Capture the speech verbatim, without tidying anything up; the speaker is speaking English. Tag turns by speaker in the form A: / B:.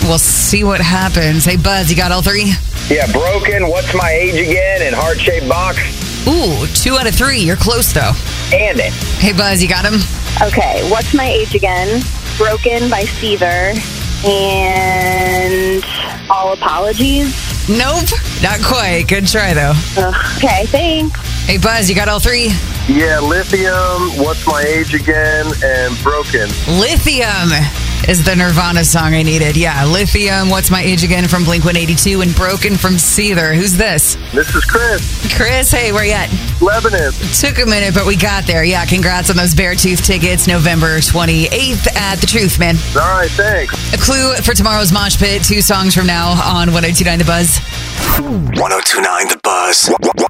A: We'll see what happens. Hey, Buzz, you got all three?
B: Yeah, Broken, What's My Age Again, and Heart Shaped Box.
A: Ooh, two out of three. You're close, though.
B: And it.
A: Hey, Buzz, you got him?
C: Okay, What's My Age Again, Broken by Seether, and All Apologies.
A: Nope, not quite. Good try, though.
C: Ugh. Okay, thanks.
A: Hey, Buzz, you got all three?
D: Yeah, Lithium, What's My Age Again, and Broken.
A: Lithium is the Nirvana song I needed. Yeah, Lithium, What's My Age Again from Blink one eighty-two, and Broken from Seether. Who's this?
D: This is Chris.
A: Chris, hey, where you at?
D: Lebanon.
A: Took a minute, but we got there. Yeah, congrats on those Beartooth tickets, November twenty-eighth at The Truth, man.
D: All right, thanks.
A: A clue for tomorrow's Mosh Pit, two songs from now on one oh two point nine The Buzz.
E: one oh two point nine The Buzz.